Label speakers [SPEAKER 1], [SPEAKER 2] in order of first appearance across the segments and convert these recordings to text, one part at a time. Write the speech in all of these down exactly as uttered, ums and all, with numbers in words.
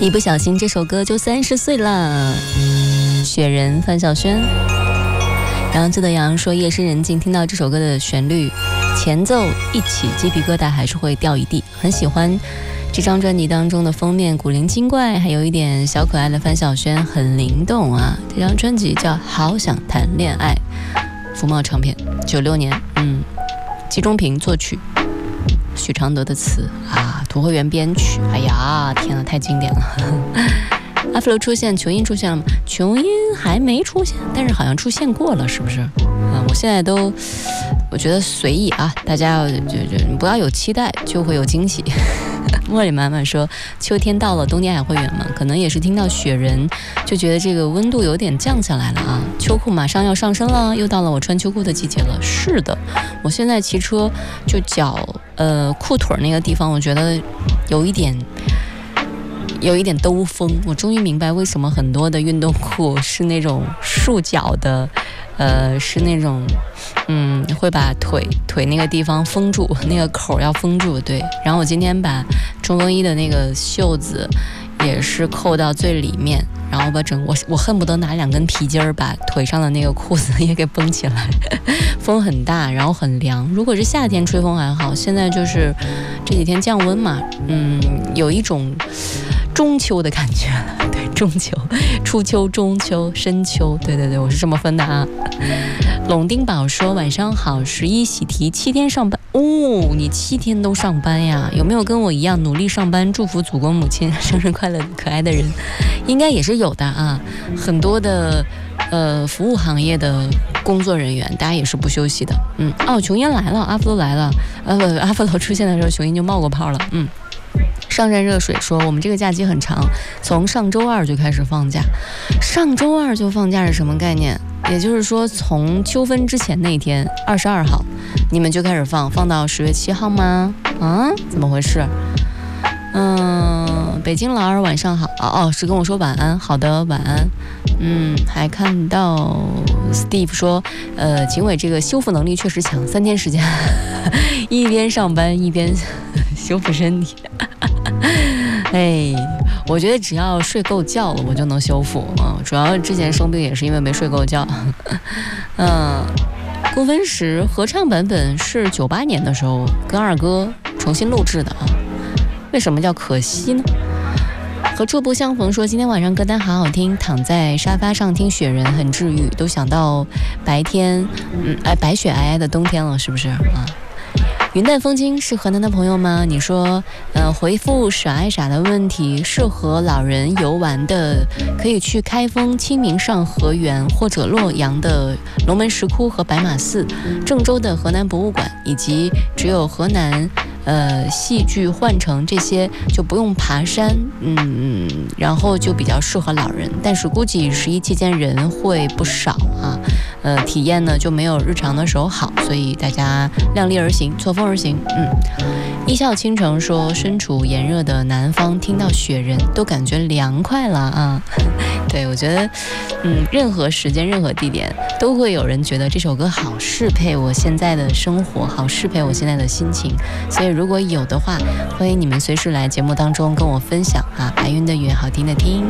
[SPEAKER 1] 一不小心这首歌就三十岁了。雪人，范晓萱。然后记得杨说夜深人静听到这首歌的旋律前奏一起，鸡皮疙瘩还是会掉一地。很喜欢这张专辑当中的封面，古灵精怪，还有一点小可爱的范晓萱，很灵动啊。这张专辑叫《好想谈恋爱》，福茂唱片，九六年，嗯，季中平作曲，许常德的词啊，涂慧源编曲。哎呀，天啊，太经典了！阿弗罗出现，琼音出现了吗？琼音还没出现，但是好像出现过了，是不是？啊，我现在都，我觉得随意啊，大家要就就不要有期待，就会有惊喜。茉莉妈妈说秋天到了，冬天还会远吗？可能也是听到雪人就觉得这个温度有点降下来了啊，秋裤马上要上身了，又到了我穿秋裤的季节了。是的，我现在骑车就脚呃裤腿那个地方，我觉得有一点有一点兜风。我终于明白为什么很多的运动裤是那种束脚的，呃，是那种，嗯，会把腿腿那个地方封住，那个口要封住，对。然后我今天把冲锋衣的那个袖子也是扣到最里面，然后把整我我恨不得拿两根皮筋儿把腿上的那个裤子也给绷起来。风很大，然后很凉。如果是夏天吹风还好，现在就是这几天降温嘛，嗯，有一种中秋的感觉了。对，中秋、初秋、中秋、深秋，对对对，我是这么分的啊。陇丁宝说晚上好，十一喜提七天上班哦，你七天都上班呀？有没有跟我一样努力上班，祝福祖国母亲生日快乐可爱的人？应该也是有的啊，很多的呃服务行业的工作人员，大家也是不休息的。嗯，哦，琼音来了，阿弗罗来了，呃，不，阿弗罗出现的时候，琼音就冒过泡了。嗯。上善热水说我们这个假期很长，从上周二就开始放假。上周二就放假是什么概念？也就是说从秋分之前那天二十二号你们就开始放，放到十月七号吗？啊，怎么回事？嗯，北京老二晚上好。哦哦，是跟我说晚安。好的，晚安。嗯，还看到 Steve 说呃，警委这个修复能力确实强，三天时间一边上班一边修复身体。哎，我觉得只要睡够觉了，我就能修复啊。主要之前生病也是因为没睡够觉。嗯，顾分时合唱版本是九八年的时候跟二哥重新录制的啊。为什么叫可惜呢？和处不相逢说今天晚上歌单好好听，躺在沙发上听雪人很治愈，都想到白天，嗯，哎，白雪皑皑的冬天了，是不是啊？云淡风轻是河南的朋友吗？你说，呃，回复傻爱傻的问题，适合老人游玩的，可以去开封清明上河园，或者洛阳的龙门石窟和白马寺，郑州的河南博物馆，以及只有河南呃戏剧换乘这些就不用爬山，嗯，然后就比较适合老人，但是估计十一期间人会不少啊。呃，体验呢就没有日常的时候好，所以大家量力而行，错峰而行。嗯，一笑倾城说，身处炎热的南方，听到雪人都感觉凉快了啊。对，我觉得，嗯，任何时间、任何地点，都会有人觉得这首歌好适配我现在的生活，好适配我现在的心情。所以如果有的话，欢迎你们随时来节目当中跟我分享啊。白云的云，好听的听。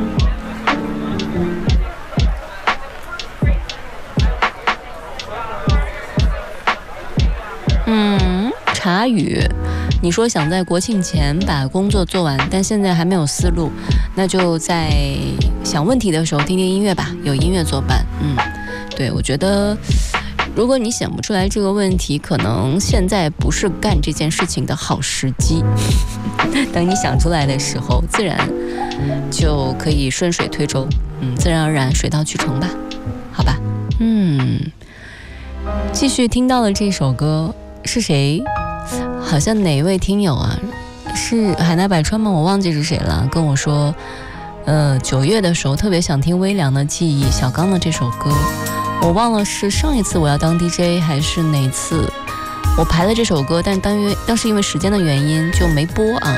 [SPEAKER 1] 嗯，茶语，你说想在国庆前把工作做完，但现在还没有思路，那就在想问题的时候听听音乐吧，有音乐作伴。嗯，对，我觉得如果你想不出来这个问题，可能现在不是干这件事情的好时机。等你想出来的时候，自然就可以顺水推舟，嗯，自然而然水到渠成吧，好吧。嗯，继续听到了这首歌。是谁？好像哪位听友啊？是海纳百川吗？我忘记是谁了。跟我说，呃，九月的时候特别想听微凉的记忆，小刚的这首歌，我忘了是上一次我要当 D J 还是哪次，我排了这首歌，但当因当时因为时间的原因就没播啊。